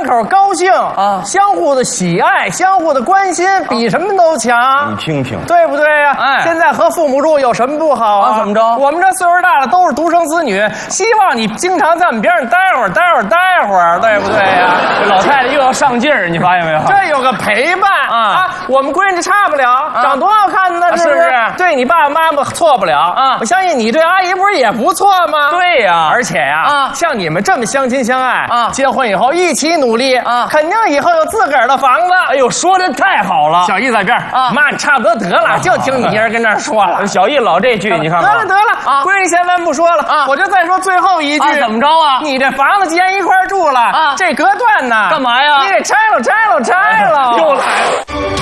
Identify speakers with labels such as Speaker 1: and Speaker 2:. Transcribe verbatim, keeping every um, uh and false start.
Speaker 1: 口高兴啊，相互的喜爱，相互的关心，比什么都强。
Speaker 2: 你听听，
Speaker 1: 对不对呀？
Speaker 2: 哎，
Speaker 1: 现在和父母住有什么不好啊？
Speaker 2: 怎么着？
Speaker 1: 我们这岁数大了都是独生子女，希望你经常在我们边上待会儿，待会儿，待会儿，对不对呀？
Speaker 2: 这老太太又要上劲儿，你发现没有？
Speaker 1: 这有个陪伴啊！我们闺女差不了，长多好看呢，是不是？对你爸爸妈妈错不了啊！我相信你对阿姨不是也不错吗？
Speaker 2: 对呀，
Speaker 1: 而且呀，啊，像你们这么相亲相爱啊，结婚以后一起努力啊，肯定以后有自个儿的房子。
Speaker 2: 哎呦，说的太好了！
Speaker 1: 小易在这儿啊，妈，你差不多得了，就听你一人跟这儿说了。
Speaker 2: 小易老这句，你看
Speaker 1: 得了得了啊！闺女先咱不说了啊，我就再说最后一句，
Speaker 2: 怎么着啊？
Speaker 1: 你这房子既然一块住了啊，这隔断呢？
Speaker 2: 干嘛呀？
Speaker 1: 你给拆了拆了拆了！
Speaker 2: 又来了。